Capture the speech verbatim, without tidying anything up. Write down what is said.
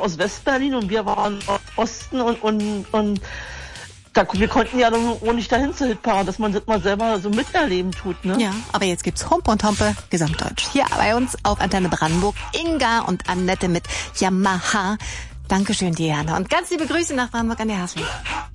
aus Westberlin und wir waren aus Osten und, und, und da, wir konnten ja dann auch nicht dahin zur Hitparade, dass man das mal selber so miterleben tut, ne? Ja, aber jetzt gibt's Humpe und Hompe Gesamtdeutsch. Hier bei uns auf Antenne Brandenburg, Inga und Annette mit Yamaha. Dankeschön, Diana. Und ganz liebe Grüße nach Brandenburg an die Haseln.